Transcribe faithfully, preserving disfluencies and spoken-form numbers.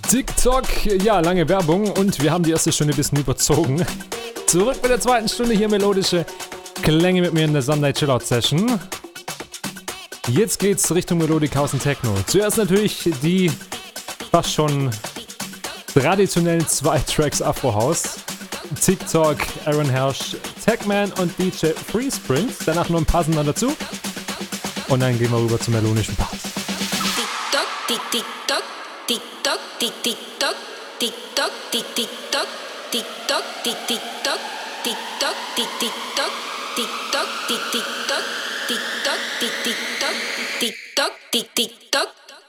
TikTok, ja, lange Werbung und wir haben die erste Stunde ein bisschen überzogen. Zurück mit der zweiten Stunde, hier melodische Klänge mit mir in der Sunday Chillout Session. Jetzt geht's Richtung Melodic House und Techno. Zuerst natürlich die fast schon traditionellen zwei Tracks Afro House. TikTok, Aaron Hersch, Techman und D J Freesprings. Danach noch ein paar sind dann dazu. Und dann gehen wir rüber zum melodischen Part. TikTok, TikTok, TikTok, TikTok, TikTok, TikTok, TikTok, TikTok, TikTok, TikTok, TikTok,